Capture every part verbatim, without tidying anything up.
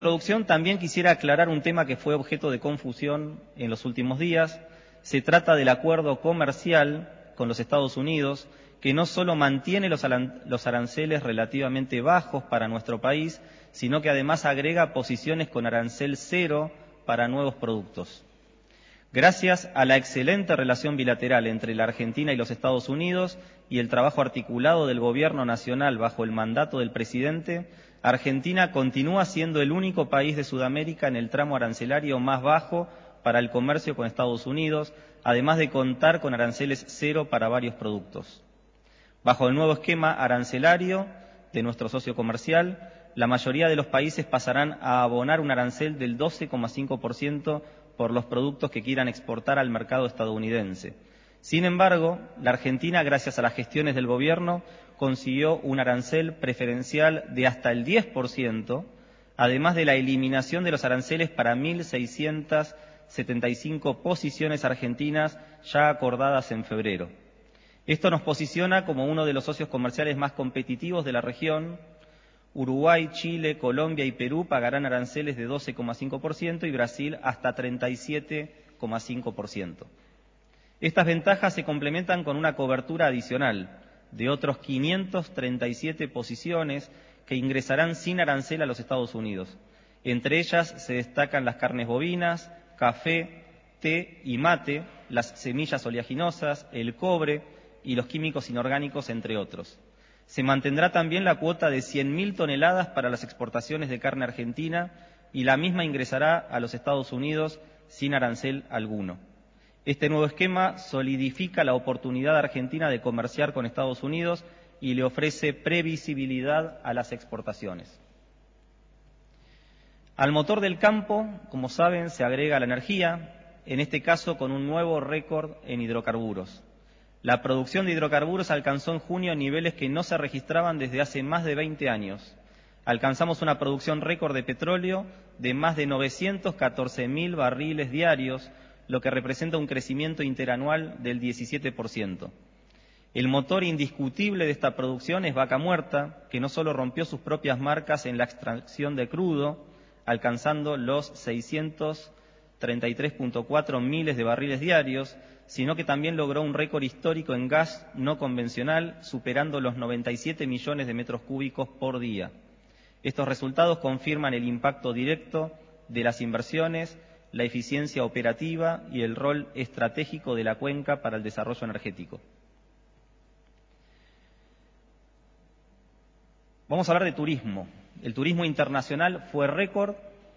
introducción también quisiera aclarar un tema que fue objeto de confusión en los últimos días. Se trata del acuerdo comercial con los Estados Unidos, que no solo mantiene los aranceles relativamente bajos para nuestro país, sino que además agrega posiciones con arancel cero para nuevos productos. Gracias a la excelente relación bilateral entre la Argentina y los Estados Unidos y el trabajo articulado del Gobierno Nacional bajo el mandato del presidente, Argentina continúa siendo el único país de Sudamérica en el tramo arancelario más bajo para el comercio con Estados Unidos, además de contar con aranceles cero para varios productos. Bajo el nuevo esquema arancelario de nuestro socio comercial, la mayoría de los países pasarán a abonar un arancel del doce coma cinco por ciento por los productos que quieran exportar al mercado estadounidense. Sin embargo, la Argentina, gracias a las gestiones del gobierno, consiguió un arancel preferencial de hasta el diez por ciento, además de la eliminación de los aranceles para mil seiscientas setenta y cinco posiciones argentinas ya acordadas en febrero. Esto nos posiciona como uno de los socios comerciales más competitivos de la región. Uruguay, Chile, Colombia y Perú pagarán aranceles de doce coma cinco por ciento y Brasil hasta treinta y siete coma cinco por ciento. Estas ventajas se complementan con una cobertura adicional de otros quinientas treinta y siete posiciones que ingresarán sin arancel a los Estados Unidos. Entre ellas se destacan las carnes bovinas, café, té y mate, las semillas oleaginosas, el cobre y los químicos inorgánicos, entre otros. Se mantendrá también la cuota de cien mil toneladas para las exportaciones de carne argentina y la misma ingresará a los Estados Unidos sin arancel alguno. Este nuevo esquema solidifica la oportunidad argentina de comerciar con Estados Unidos y le ofrece previsibilidad a las exportaciones. Al motor del campo, como saben, se agrega la energía, en este caso con un nuevo récord en hidrocarburos. La producción de hidrocarburos alcanzó en junio niveles que no se registraban desde hace más de veinte años. Alcanzamos una producción récord de petróleo de más de novecientos catorce mil barriles diarios, lo que representa un crecimiento interanual del diecisiete por ciento. El motor indiscutible de esta producción es Vaca Muerta, que no solo rompió sus propias marcas en la extracción de crudo, alcanzando los seiscientos treinta y tres punto cuatro miles de barriles diarios, sino que también logró un récord histórico en gas no convencional, superando los noventa y siete millones de metros cúbicos por día. Estos resultados confirman el impacto directo de las inversiones, la eficiencia operativa y el rol estratégico de la cuenca para el desarrollo energético. Vamos a hablar de turismo. El turismo internacional fue récord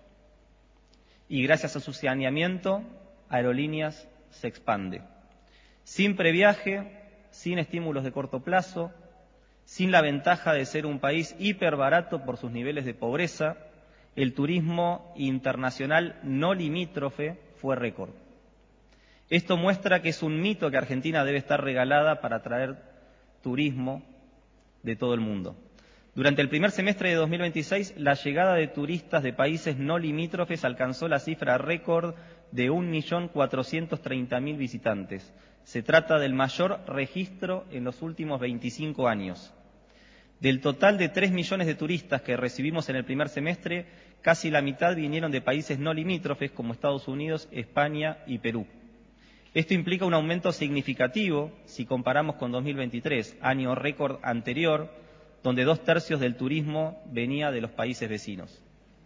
y gracias a su saneamiento, Aerolíneas se expande. Sin previaje, sin estímulos de corto plazo, sin la ventaja de ser un país hiperbarato por sus niveles de pobreza, el turismo internacional no limítrofe fue récord. Esto muestra que es un mito que Argentina debe estar regalada para atraer turismo de todo el mundo. Durante el primer semestre de dos mil veintiséis, la llegada de turistas de países no limítrofes alcanzó la cifra récord de un millón cuatrocientos treinta mil visitantes. Se trata del mayor registro en los últimos veinticinco años. Del total de tres millones de turistas que recibimos en el primer semestre, casi la mitad vinieron de países no limítrofes como Estados Unidos, España y Perú. Esto implica un aumento significativo si comparamos con dos mil veintitrés, año récord anterior, donde dos tercios del turismo venía de los países vecinos.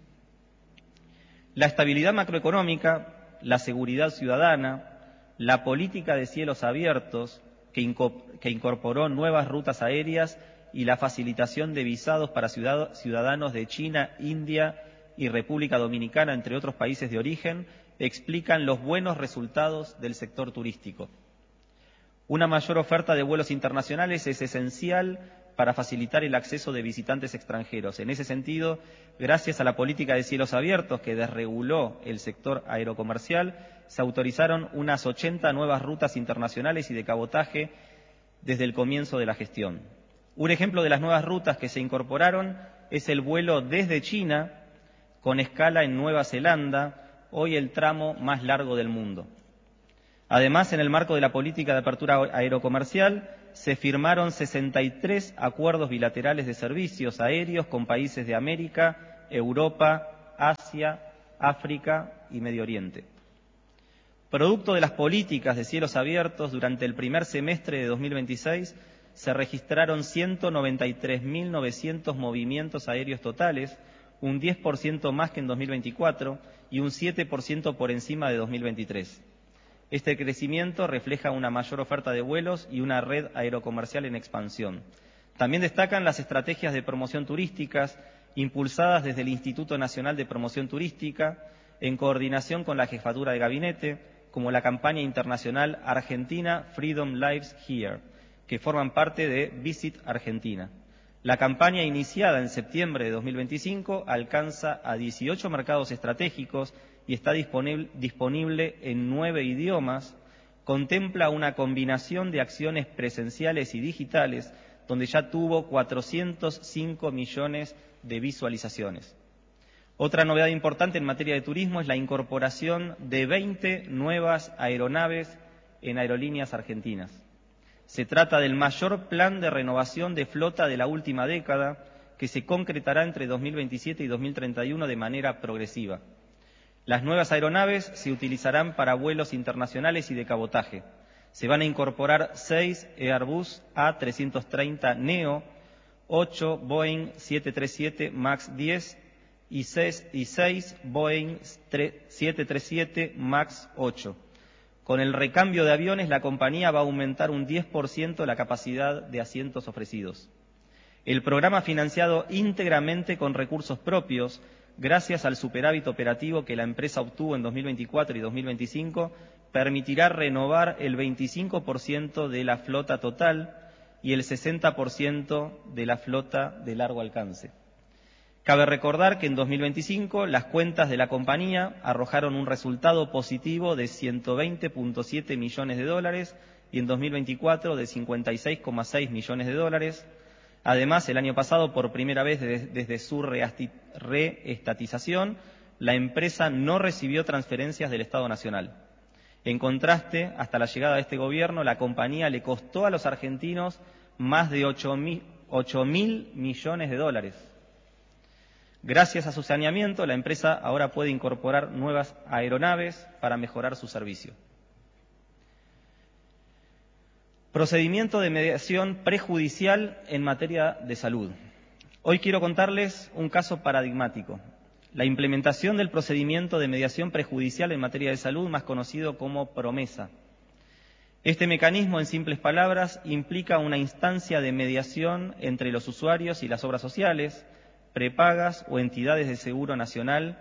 La estabilidad macroeconómica, la seguridad ciudadana, la política de cielos abiertos, que incorporó nuevas rutas aéreas y la facilitación de visados para ciudadanos de China, India y República Dominicana, entre otros países de origen, explican los buenos resultados del sector turístico. Una mayor oferta de vuelos internacionales es esencial para facilitar el acceso de visitantes extranjeros. En ese sentido, gracias a la política de cielos abiertos que desreguló el sector aerocomercial, se autorizaron unas ochenta nuevas rutas internacionales y de cabotaje desde el comienzo de la gestión. Un ejemplo de las nuevas rutas que se incorporaron es el vuelo desde China, con escala en Nueva Zelanda, hoy el tramo más largo del mundo. Además, en el marco de la política de apertura aerocomercial, se firmaron sesenta y tres acuerdos bilaterales de servicios aéreos con países de América, Europa Asia, África y Medio Oriente. Producto de las políticas de cielos abiertos, durante el primer semestre de dos mil veintiséis se registraron ciento noventa y tres mil novecientos movimientos aéreos totales, un diez por ciento más que en dos mil veinticuatro y un siete por ciento por encima de dos mil veintitrés. Este crecimiento refleja una mayor oferta de vuelos y una red aerocomercial en expansión. También destacan las estrategias de promoción turísticas impulsadas desde el Instituto Nacional de Promoción Turística en coordinación con la Jefatura de Gabinete, como la campaña internacional Argentina Freedom Lives Here, que forman parte de Visit Argentina. La campaña, iniciada en septiembre de dos mil veinticinco, alcanza a dieciocho mercados estratégicos y está disponible, disponible en nueve idiomas. Contempla una combinación de acciones presenciales y digitales, donde ya tuvo cuatrocientos cinco millones de visualizaciones. Otra novedad importante en materia de turismo es la incorporación de veinte nuevas aeronaves en aerolíneas argentinas. Se trata del mayor plan de renovación de flota de la última década, que se concretará entre dos mil veintisiete y dos mil treinta y uno de manera progresiva. Las nuevas aeronaves se utilizarán para vuelos internacionales y de cabotaje. Se van a incorporar seis Airbus A trescientos treinta neo, ocho Boeing siete treinta y siete MAX diez y seis, y seis Boeing siete treinta y siete MAX ocho. Con el recambio de aviones, la compañía va a aumentar un diez por ciento la capacidad de asientos ofrecidos. El programa, financiado íntegramente con recursos propios, gracias al superávit operativo que la empresa obtuvo en dos mil veinticuatro y dos mil veinticinco, permitirá renovar el veinticinco por ciento de la flota total y el sesenta por ciento de la flota de largo alcance. Cabe recordar que en dos mil veinticinco las cuentas de la compañía arrojaron un resultado positivo de ciento veinte punto siete millones de dólares y en dos mil veinticuatro de cincuenta y seis coma seis millones de dólares. Además, el año pasado, por primera vez desde su reestatización, la empresa no recibió transferencias del Estado Nacional. En contraste, hasta la llegada de este gobierno, la compañía le costó a los argentinos más de ocho mil millones de dólares. Gracias a su saneamiento, la empresa ahora puede incorporar nuevas aeronaves para mejorar su servicio. Procedimiento de mediación prejudicial en materia de salud. Hoy quiero contarles un caso paradigmático: la implementación del procedimiento de mediación prejudicial en materia de salud, más conocido como PROMESA. Este mecanismo, en simples palabras, implica una instancia de mediación entre los usuarios y las obras sociales, prepagas o entidades de seguro nacional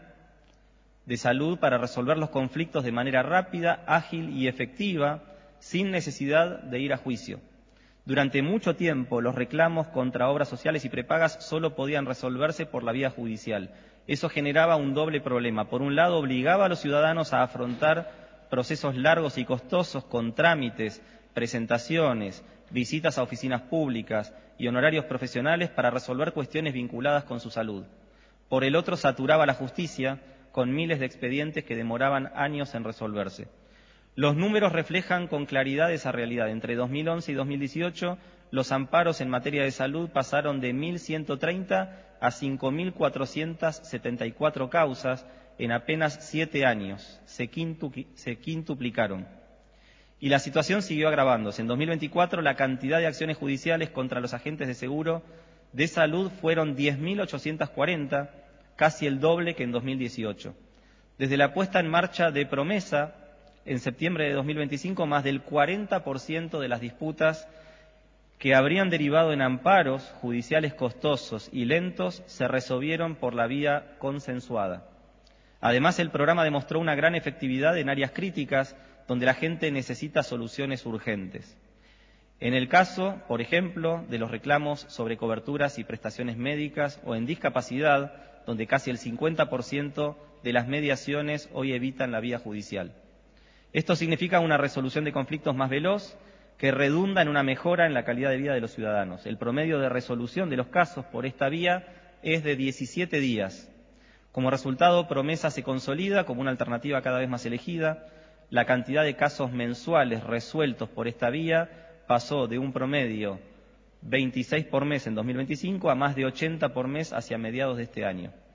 de salud para resolver los conflictos de manera rápida, ágil y efectiva, sin necesidad de ir a juicio. Durante mucho tiempo, los reclamos contra obras sociales y prepagas solo podían resolverse por la vía judicial. Eso generaba un doble problema. Por un lado, obligaba a los ciudadanos a afrontar procesos largos y costosos con trámites, presentaciones, visitas a oficinas públicas y honorarios profesionales para resolver cuestiones vinculadas con su salud. Por el otro, saturaba la justicia con miles de expedientes que demoraban años en resolverse. Los números reflejan con claridad esa realidad. Entre dos mil once y dos mil dieciocho, los amparos en materia de salud pasaron de mil ciento treinta a cinco mil cuatrocientas setenta y cuatro causas en apenas siete años. Se, quintu- se quintuplicaron. Y la situación siguió agravándose. En dos mil veinticuatro, la cantidad de acciones judiciales contra los agentes de seguro de salud fueron diez mil ochocientas cuarenta, casi el doble que en dos mil dieciocho. Desde la puesta en marcha de PROMESA, en septiembre de dos mil veinticinco, más del cuarenta por ciento de las disputas que habrían derivado en amparos judiciales costosos y lentos se resolvieron por la vía consensuada. Además, el programa demostró una gran efectividad en áreas críticas donde la gente necesita soluciones urgentes. En el caso, por ejemplo, de los reclamos sobre coberturas y prestaciones médicas o en discapacidad, donde casi el cincuenta por ciento de las mediaciones hoy evitan la vía judicial. Esto significa una resolución de conflictos más veloz que redunda en una mejora en la calidad de vida de los ciudadanos. El promedio de resolución de los casos por esta vía es de diecisiete días. Como resultado, PROMESA se consolida como una alternativa cada vez más elegida. La cantidad de casos mensuales resueltos por esta vía pasó de un promedio veintiséis por mes en dos mil veinticinco a más de ochenta por mes hacia mediados de este año.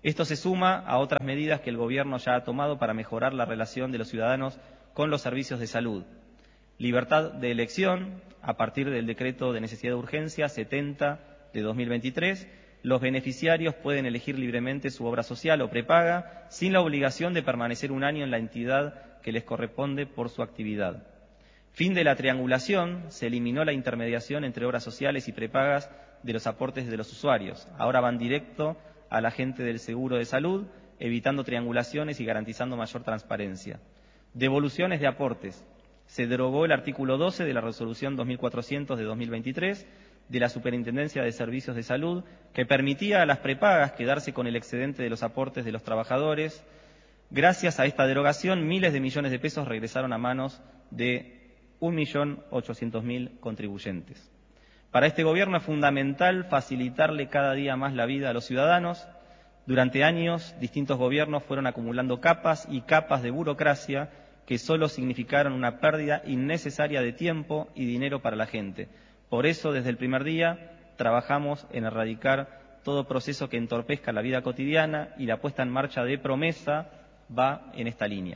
Esto se suma a otras medidas que el Gobierno ya ha tomado para mejorar la relación de los ciudadanos con los servicios de salud. Libertad de elección, a partir del decreto de necesidad de urgencia setenta de dos mil veintitrés, los beneficiarios pueden elegir libremente su obra social o prepaga sin la obligación de permanecer un año en la entidad que les corresponde por su actividad. Fin de la triangulación, se eliminó la intermediación entre obras sociales y prepagas de los aportes de los usuarios. Ahora van directo al agente del seguro de salud, evitando triangulaciones y garantizando mayor transparencia. Devoluciones de aportes. Se derogó el artículo doce de la resolución dos mil cuatrocientos de dos mil veintitrés de la Superintendencia de Servicios de Salud, que permitía a las prepagas quedarse con el excedente de los aportes de los trabajadores. Gracias a esta derogación, miles de millones de pesos regresaron a manos de un millón ochocientos mil contribuyentes. Para este Gobierno es fundamental facilitarle cada día más la vida a los ciudadanos. Durante años, distintos gobiernos fueron acumulando capas y capas de burocracia que solo significaron una pérdida innecesaria de tiempo y dinero para la gente. Por eso, desde el primer día, trabajamos en erradicar todo proceso que entorpezca la vida cotidiana, y la puesta en marcha de Promesa va en esta línea.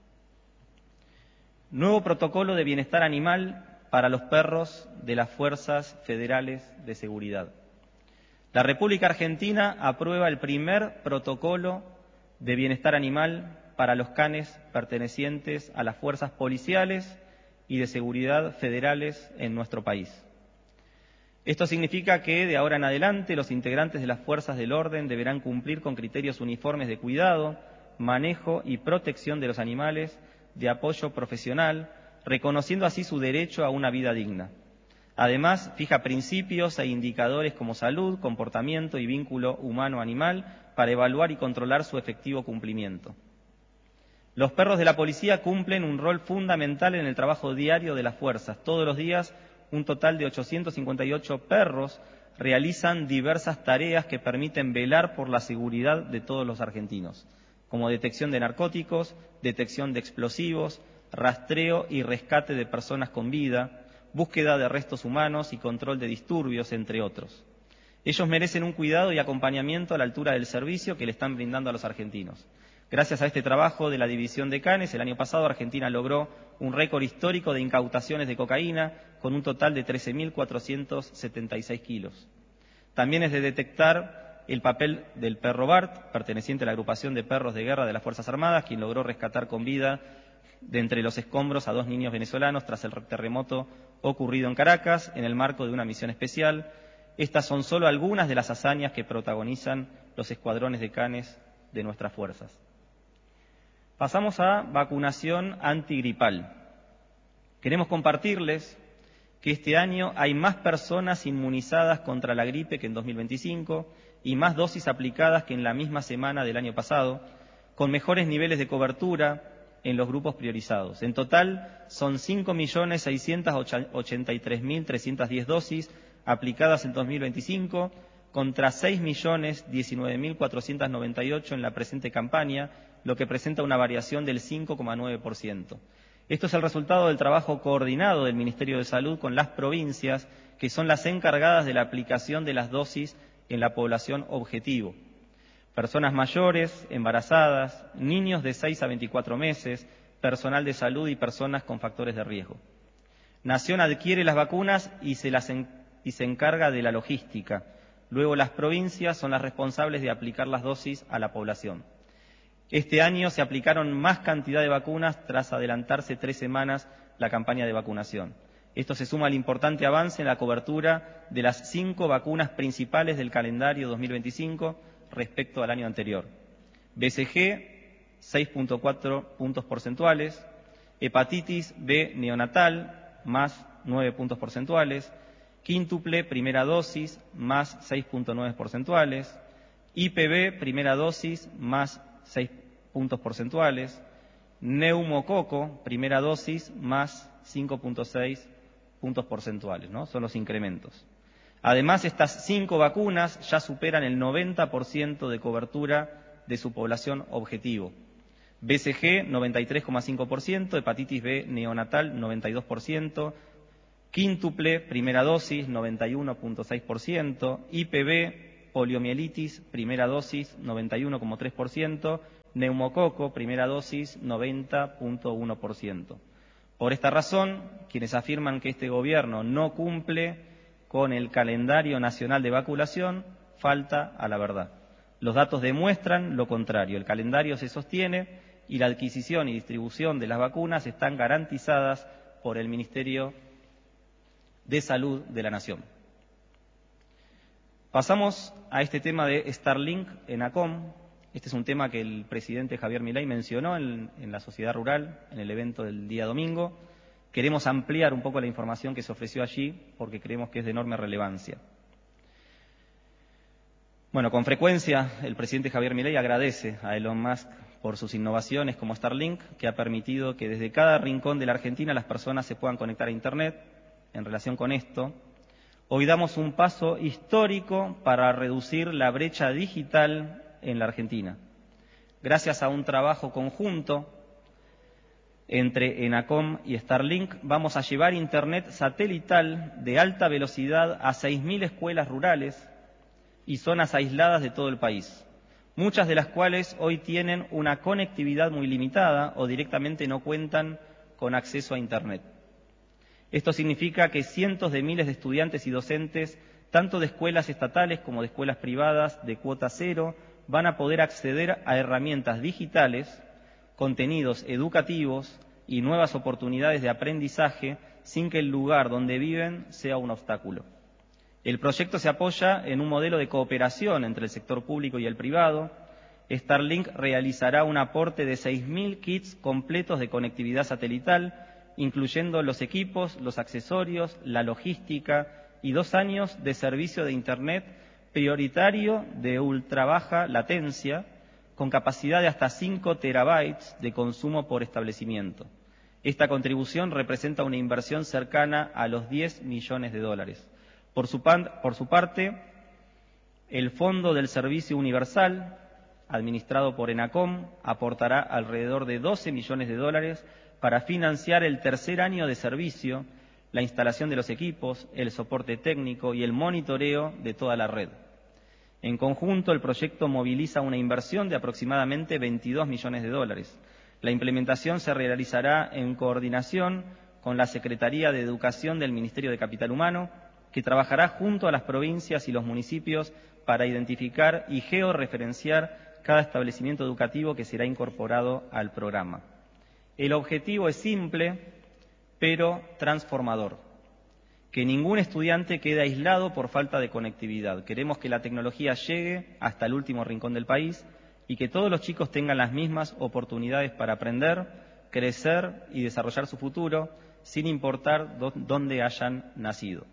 Nuevo protocolo de bienestar animal para los perros de las Fuerzas Federales de Seguridad. La República Argentina aprueba el primer protocolo de bienestar animal para los canes pertenecientes a las fuerzas policiales y de seguridad federales en nuestro país. Esto significa que de ahora en adelante los integrantes de las fuerzas del orden deberán cumplir con criterios uniformes de cuidado, manejo y protección de los animales, de apoyo profesional, reconociendo así su derecho a una vida digna. Además, fija principios e indicadores como salud, comportamiento y vínculo humano-animal para evaluar y controlar su efectivo cumplimiento. Los perros de la policía cumplen un rol fundamental en el trabajo diario de las fuerzas. Todos los días, un total de ochocientos cincuenta y ocho perros realizan diversas tareas que permiten velar por la seguridad de todos los argentinos, como detección de narcóticos, detección de explosivos, rastreo y rescate de personas con vida, búsqueda de restos humanos y control de disturbios, entre otros. Ellos merecen un cuidado y acompañamiento a la altura del servicio que le están brindando a los argentinos. Gracias a este trabajo de la División de Canes, el año pasado Argentina logró un récord histórico de incautaciones de cocaína con un total de trece mil cuatrocientos setenta y seis kilos. También es de detectar el papel del perro Bart, perteneciente a la agrupación de perros de guerra de las Fuerzas Armadas, quien logró rescatar con vida de entre los escombros a dos niños venezolanos tras el terremoto ocurrido en Caracas en el marco de una misión especial. Estas son solo algunas de las hazañas que protagonizan los escuadrones de canes de nuestras fuerzas. Pasamos a vacunación antigripal. Queremos compartirles que este año hay más personas inmunizadas contra la gripe que en dos mil veinticinco y más dosis aplicadas que en la misma semana del año pasado, con mejores niveles de cobertura en los grupos priorizados. En total, son cinco millones seiscientos ochenta y tres mil trescientas diez dosis aplicadas en dos mil veinticinco, contra seis millones diecinueve mil cuatrocientos noventa y ocho en la presente campaña, lo que presenta una variación del cinco coma nueve por ciento. Esto es el resultado del trabajo coordinado del Ministerio de Salud con las provincias, que son las encargadas de la aplicación de las dosis en la población objetivo. Personas mayores, embarazadas, niños de seis a veinticuatro meses, personal de salud y personas con factores de riesgo. Nación adquiere las vacunas y se, las en, y se encarga de la logística. Luego las provincias son las responsables de aplicar las dosis a la población. Este año se aplicaron más cantidad de vacunas tras adelantarse tres semanas la campaña de vacunación. Esto se suma al importante avance en la cobertura de las cinco vacunas principales del calendario dos mil veinticinco respecto al año anterior. B C G, seis punto cuatro puntos porcentuales, hepatitis B neonatal, más nueve puntos porcentuales, quíntuple primera dosis, más seis punto nueve porcentuales, I P V primera dosis, más seis puntos porcentuales, neumococo primera dosis, más cinco punto seis puntos porcentuales, ¿no? Son los incrementos. Además, estas cinco vacunas ya superan el noventa por ciento de cobertura de su población objetivo. B C G, noventa y tres coma cinco por ciento, hepatitis B neonatal, noventa y dos por ciento, quíntuple primera dosis, noventa y uno punto seis por ciento, I P V, poliomielitis, primera dosis, noventa y uno coma tres por ciento, neumococo, primera dosis, noventa coma uno por ciento. Por esta razón, quienes afirman que este gobierno no cumple con el calendario nacional de vacunación, falta a la verdad. Los datos demuestran lo contrario. El calendario se sostiene y la adquisición y distribución de las vacunas están garantizadas por el Ministerio de Salud de la Nación. Pasamos a este tema de Starlink en ACOM. Este es un tema que el presidente Javier Milei mencionó en, en la sociedad rural, en el evento del día domingo. Queremos ampliar un poco la información que se ofreció allí porque creemos que es de enorme relevancia. Bueno, con frecuencia el presidente Javier Milei agradece a Elon Musk por sus innovaciones como Starlink, que ha permitido que desde cada rincón de la Argentina las personas se puedan conectar a Internet. En relación con esto, hoy damos un paso histórico para reducir la brecha digital en la Argentina. Gracias a un trabajo conjunto entre ENACOM y Starlink, vamos a llevar Internet satelital de alta velocidad a seis mil escuelas rurales y zonas aisladas de todo el país, muchas de las cuales hoy tienen una conectividad muy limitada o directamente no cuentan con acceso a Internet. Esto significa que cientos de miles de estudiantes y docentes, tanto de escuelas estatales como de escuelas privadas de cuota cero, van a poder acceder a herramientas digitales, contenidos educativos y nuevas oportunidades de aprendizaje sin que el lugar donde viven sea un obstáculo. El proyecto se apoya en un modelo de cooperación entre el sector público y el privado. Starlink realizará un aporte de seis mil kits completos de conectividad satelital, incluyendo los equipos, los accesorios, la logística y dos años de servicio de Internet prioritario de ultra baja latencia, con capacidad de hasta cinco terabytes de consumo por establecimiento. Esta contribución representa una inversión cercana a los diez millones de dólares. Por su, pan, por su parte, el Fondo del Servicio Universal, administrado por ENACOM, aportará alrededor de doce millones de dólares para financiar el tercer año de servicio, la instalación de los equipos, el soporte técnico y el monitoreo de toda la red. En conjunto, el proyecto moviliza una inversión de aproximadamente veintidós millones de dólares. La implementación se realizará en coordinación con la Secretaría de Educación del Ministerio de Capital Humano, que trabajará junto a las provincias y los municipios para identificar y georreferenciar cada establecimiento educativo que será incorporado al programa. El objetivo es simple, pero transformador: que ningún estudiante quede aislado por falta de conectividad. Queremos que la tecnología llegue hasta el último rincón del país y que todos los chicos tengan las mismas oportunidades para aprender, crecer y desarrollar su futuro, sin importar dónde hayan nacido.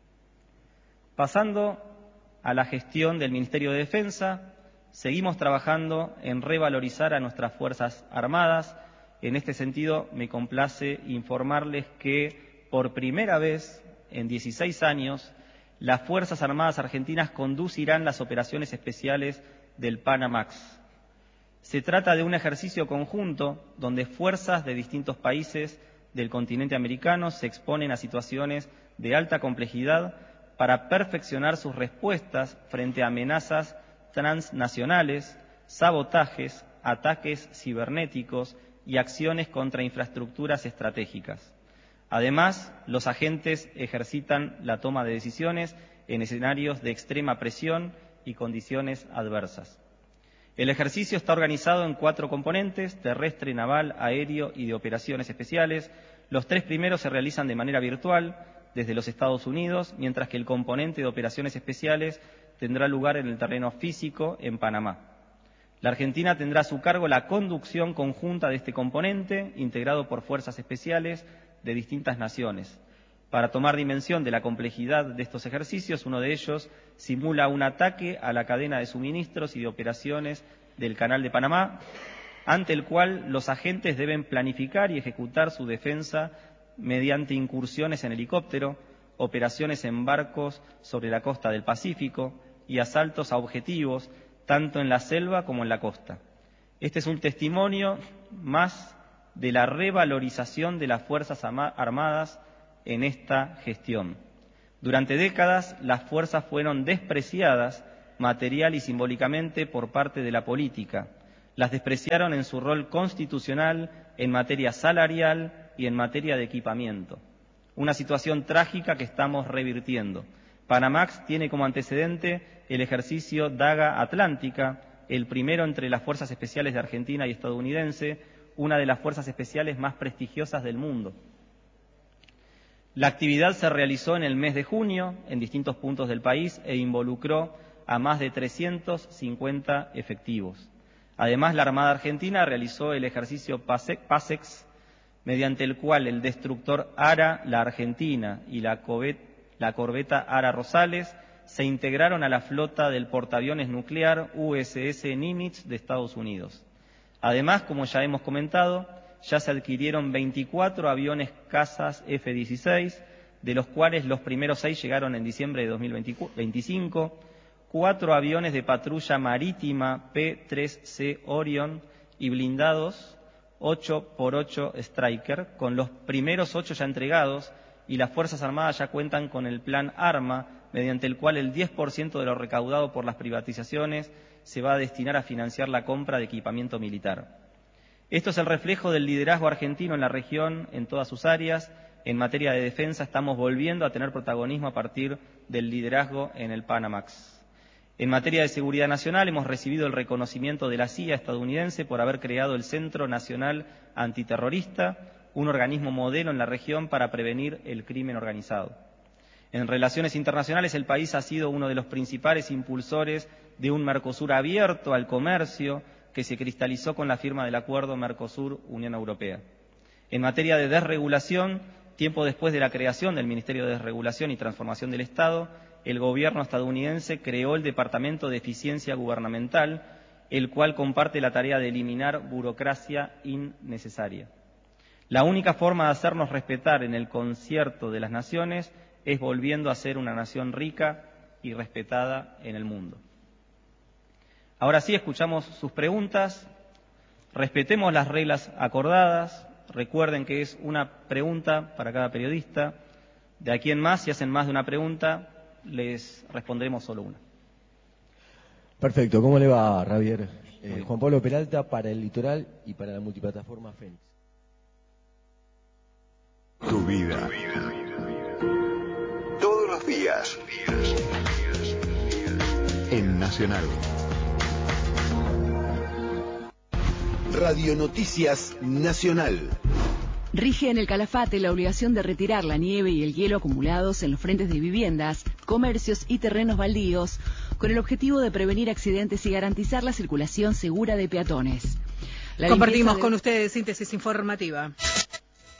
Pasando a la gestión del Ministerio de Defensa, seguimos trabajando en revalorizar a nuestras Fuerzas Armadas. En este sentido, me complace informarles que por primera vez en dieciséis años, las Fuerzas Armadas Argentinas conducirán las operaciones especiales del Panamax. Se trata de un ejercicio conjunto donde fuerzas de distintos países del continente americano se exponen a situaciones de alta complejidad para perfeccionar sus respuestas frente a amenazas transnacionales, sabotajes, ataques cibernéticos y acciones contra infraestructuras estratégicas. Además, los agentes ejercitan la toma de decisiones en escenarios de extrema presión y condiciones adversas. El ejercicio está organizado en cuatro componentes: terrestre, naval, aéreo y de operaciones especiales. Los tres primeros se realizan de manera virtual desde los Estados Unidos, mientras que el componente de operaciones especiales tendrá lugar en el terreno físico en Panamá. La Argentina tendrá a su cargo la conducción conjunta de este componente, integrado por fuerzas especiales de distintas naciones. Para tomar dimensión de la complejidad de estos ejercicios, uno de ellos simula un ataque a la cadena de suministros y de operaciones del Canal de Panamá, ante el cual los agentes deben planificar y ejecutar su defensa mediante incursiones en helicóptero, operaciones en barcos sobre la costa del Pacífico y asaltos a objetivos tanto en la selva como en la costa. Este es un testimonio más de la revalorización de las Fuerzas Armadas en esta gestión. Durante décadas, las fuerzas fueron despreciadas, material y simbólicamente por parte de la política. Las despreciaron en su rol constitucional en materia salarial y en materia de equipamiento. Una situación trágica que estamos revirtiendo. Panamax tiene como antecedente el ejercicio Daga Atlántica, el primero entre las Fuerzas Especiales de Argentina y estadounidense, una de las fuerzas especiales más prestigiosas del mundo. La actividad se realizó en el mes de junio en distintos puntos del país e involucró a más de trescientos cincuenta efectivos. Además, la Armada Argentina realizó el ejercicio PASEX, mediante el cual el destructor Ara La Argentina y la, la corbeta Ara Rosales se integraron a la flota del portaaviones nuclear U S S Nimitz de Estados Unidos. Además, como ya hemos comentado, ya se adquirieron veinticuatro aviones cazas F dieciséis, de los cuales los primeros seis llegaron en diciembre de dos mil veinticinco, cuatro aviones de patrulla marítima P tres C Orion y blindados ocho por ocho Striker, con los primeros ocho ya entregados, y las Fuerzas Armadas ya cuentan con el plan ARMA, mediante el cual el diez por ciento de lo recaudado por las privatizaciones se va a destinar a financiar la compra de equipamiento militar. Esto es el reflejo del liderazgo argentino en la región, en todas sus áreas. En materia de defensa estamos volviendo a tener protagonismo a partir del liderazgo en el Panamax. En materia de seguridad nacional hemos recibido el reconocimiento de la C I A estadounidense por haber creado el Centro Nacional Antiterrorista, un organismo modelo en la región para prevenir el crimen organizado. En relaciones internacionales, el país ha sido uno de los principales impulsores de un Mercosur abierto al comercio que se cristalizó con la firma del acuerdo Mercosur-Unión Europea. En materia de desregulación, tiempo después de la creación del Ministerio de Desregulación y Transformación del Estado, el gobierno estadounidense creó el Departamento de Eficiencia Gubernamental, el cual comparte la tarea de eliminar burocracia innecesaria. La única forma de hacernos respetar en el concierto de las naciones es volviendo a ser una nación rica y respetada en el mundo. Ahora sí, escuchamos sus preguntas. Respetemos las reglas acordadas. Recuerden que es una pregunta para cada periodista. De aquí en más, si hacen más de una pregunta, les responderemos solo una. Perfecto. ¿Cómo le va, Javier? Eh, Juan Pablo Peralta para El Litoral y para la multiplataforma Fénix. Tu vida. Todos los días. En Nacional. Radio Noticias Nacional. Rige en el Calafate la obligación de retirar la nieve y el hielo acumulados en los frentes de viviendas, comercios y terrenos baldíos, con el objetivo de prevenir accidentes y garantizar la circulación segura de peatones. La Compartimos de... con ustedes síntesis informativa.